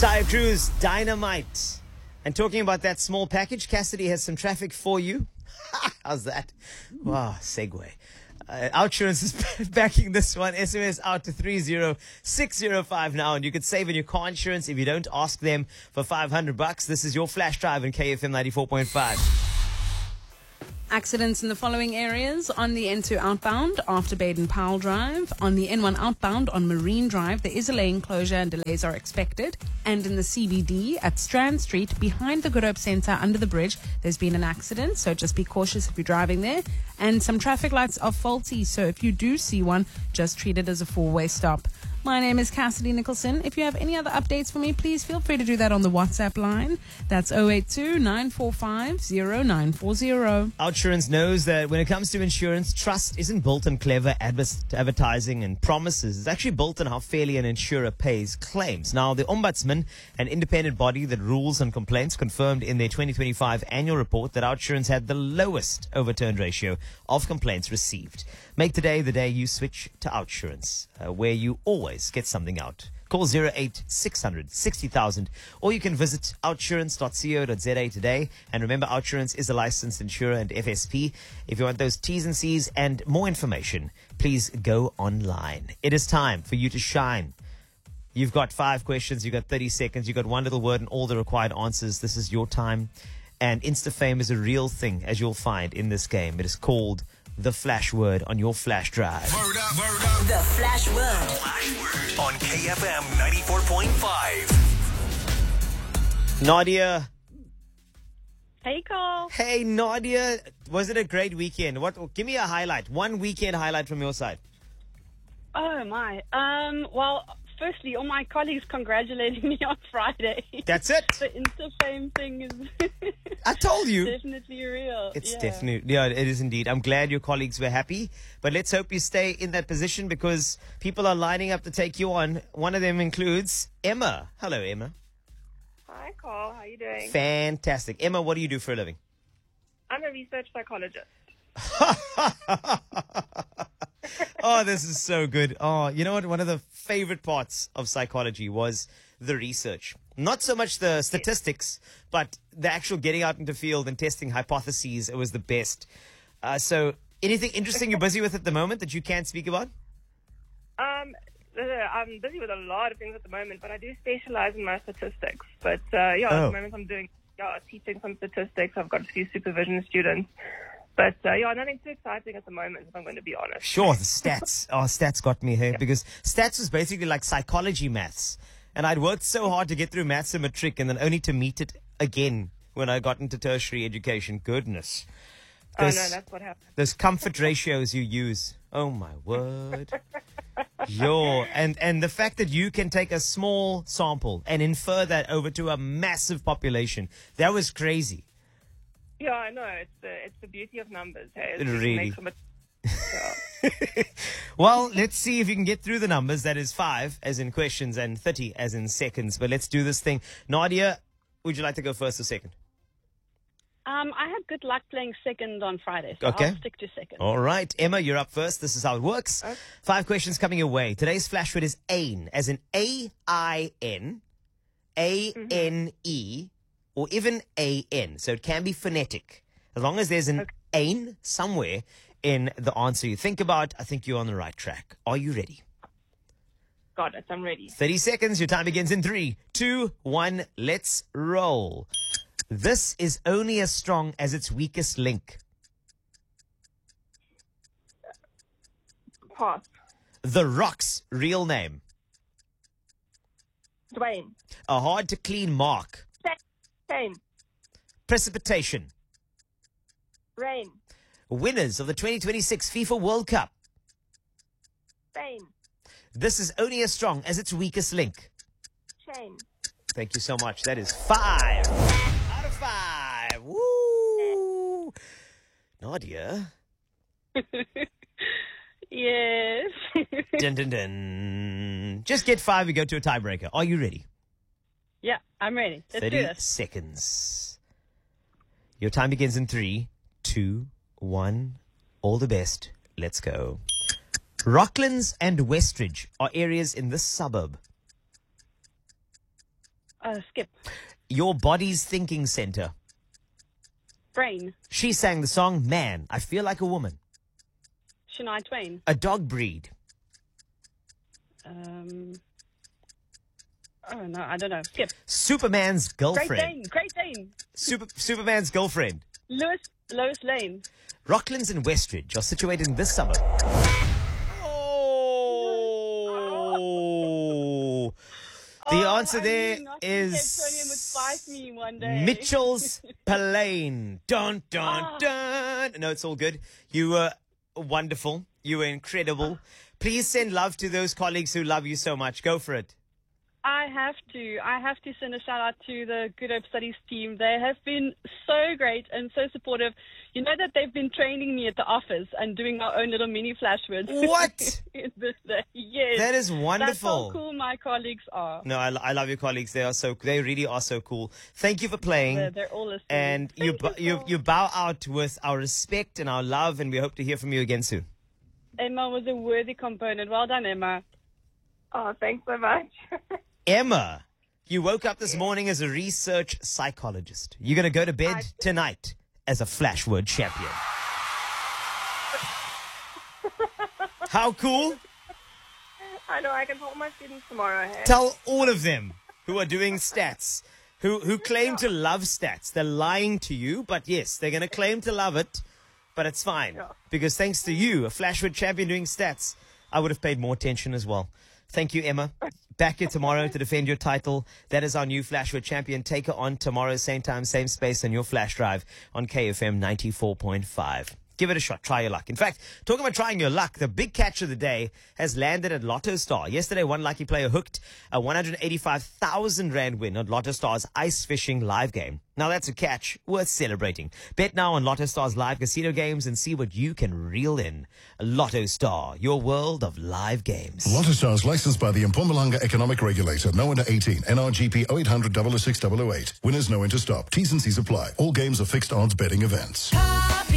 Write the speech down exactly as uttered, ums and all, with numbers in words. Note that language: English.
Sire Cruise Dynamite. And talking about that small package, Cassidy has some traffic for you. How's that? Wow, segue. Uh, Outsurance is backing this one. S M S out to three zero six zero five now, and you could save on your car insurance if you don't ask them for five hundred bucks. This is your flash drive in K F M ninety-four point five. Accidents in the following areas: on the N two outbound after Baden-Powell Drive, on the N one outbound on Marine Drive, there is a lane closure and delays are expected, and in the C B D at Strand Street behind the Good Hope Centre under the bridge, there's been an accident, so just be cautious if you're driving there, and some traffic lights are faulty, so if you do see one, just treat it as a four-way stop. My name is Cassidy Nicholson. If you have any other updates for me, please feel free to do that on the WhatsApp line. That's zero eight two nine four five zero nine four zero. Outsurance knows that when it comes to insurance, trust isn't built on clever adver- advertising and promises. It's actually built on how fairly an insurer pays claims. Now, the Ombudsman, an independent body that rules on complaints, confirmed in their twenty twenty-five annual report that Outsurance had the lowest overturned ratio of complaints received. Make today the day you switch to Outsurance, uh, where you always get something out. Call zero eight six hundred sixty thousand, or you can visit outsurance dot co dot za today. And remember, Outsurance is a licensed insurer and F S P. If you want those T's and C's and more information, please go online. It is time for you to shine. You've got five questions, you've got thirty seconds, you've got one little word and all the required answers. This is your time. And Insta-fame is a real thing, as you'll find in this game. It is called the Flash Word on your flash drive. Word up, word up. The Flash Word. Flash Word on K F M ninety-four point five. Nadia. Hey, Carl. Hey, Nadia. Was it a great weekend? What? Give me a highlight. One weekend highlight from your side. Oh, my. Um. Well, firstly, all my colleagues congratulating me on Friday. That's it. The Insta-fame thing is I told you. definitely real. It's yeah. definitely, yeah, it is indeed. I'm glad your colleagues were happy, but let's hope you stay in that position because people are lining up to take you on. One of them includes Emma. Hello, Emma. Hi, Carl. How you doing? Fantastic. Emma, what do you do for a living? I'm a research psychologist. Oh, this is so good. Oh, you know what? One of the favorite parts of psychology was the research. Not so much the statistics, but the actual getting out into field and testing hypotheses. It was the best. Uh, so anything interesting you're busy with at the moment that you can't speak about? Um, I'm busy with a lot of things at the moment, but I do specialize in my statistics. But uh, yeah, Oh. at the moment I'm doing yeah, teaching some statistics. I've got a few supervision students. But uh, yeah, nothing too exciting at the moment, if I'm going to be honest. Sure, the stats. Oh, stats got me here because stats was basically like psychology maths. And I'd worked so hard to get through maths and matric and then only to meet it again when I got into tertiary education. Goodness. Those, oh, no, that's what happened. those comfort ratios you use. Oh, my word. Yo, and, and the fact that you can take a small sample and infer that over to a massive population, that was crazy. Yeah, I know. It's the, it's the beauty of numbers. Hey? It just really. makes them a- yeah. Well, let's see if you can get through the numbers. That is five as in questions and thirty as in seconds. But let's do this thing. Nadia, would you like to go first or second? Um, I had good luck playing second on Friday, so Okay. I'll stick to second. All right. Emma, you're up first. This is how it works. Okay. Five questions coming your way. Today's flash word is ain, as in A I N, A N E, or even A N. So it can be phonetic. As long as there's an Okay. ain somewhere in the answer you think about, I think you're on the right track. Are you ready? Got it. I'm ready. thirty seconds. Your time begins in three, two, one. Let's roll. This is only as strong as its weakest link. Pass. The Rock's real name. Dwayne. A hard to clean mark. Kane. Precipitation. Rain. Winners of the twenty twenty-six FIFA World Cup. Spain. This is only as strong as its weakest link. Chain. Thank you so much. That is five out of five. Woo! Nadia. Yes. Dun, dun, dun. Just get five. We go to a tiebreaker. Are you ready? Yeah, I'm ready. Let's do thirty this. seconds. Your time begins in three, two, one. All the best. Let's go. Rocklands and Westridge are areas in this suburb. Uh, skip. Your body's thinking center. Brain. She sang the song Man, I Feel Like a Woman. Shania Twain. A dog breed. Um. Oh no, I don't know. Skip. Superman's Great girlfriend. Dane. Great Dane. Super, Superman's girlfriend. Lois. Lois Lane. Rocklands and Westridge are situated in this suburb. Oh. The Oh, answer I there knew nothing Cape Tonian would is spice me one day. Mitchell's Plain. Dun, dun, Ah. dun. No, it's all good. You were wonderful. You were incredible. Please send love to those colleagues who love you so much. Go for it. I have to. I have to send a shout out to the Good Hope Studies team. They have been so great and so supportive. You know that they've been training me at the office and doing our own little mini flashwords. What? Yes. That is That's wonderful. how cool my colleagues are. No, I, I love your colleagues. They are so, they really are so cool. Thank you for playing. They're, they're all listening. And you, Thank bu- you, so you bow out with our respect and our love, and we hope to hear from you again soon. Emma was a worthy component. Well done, Emma. Oh, thanks so much. Emma, you woke up this morning as a research psychologist. You're going to go to bed tonight as a flashword champion. How cool? I know I can hold my students tomorrow. Hey? Tell all of them who are doing stats, who, who claim to love stats. They're lying to you, but yes, they're going to claim to love it, but it's fine. Yeah. Because thanks to you, a flashword champion doing stats, I would have paid more attention as well. Thank you, Emma. Back here tomorrow to defend your title. That is our new Flashword champion. Take her on tomorrow, same time, same space on your flash drive on K F M ninety-four point five. Give it a shot. Try your luck. In fact, talking about trying your luck, the big catch of the day has landed at Lotto Star. Yesterday, one lucky player hooked a one hundred eighty-five thousand rand win on Lotto Star's ice fishing live game. Now, that's a catch worth celebrating. Bet now on Lotto Star's live casino games and see what you can reel in. Lotto Star, your world of live games. Lotto Stars licensed by the Mpumalanga Economic Regulator. No under eighteen. N R G P oh eight hundred, oh oh six, oh oh eight. Winners know when to stop. T's and C's apply. All games are fixed odds betting events.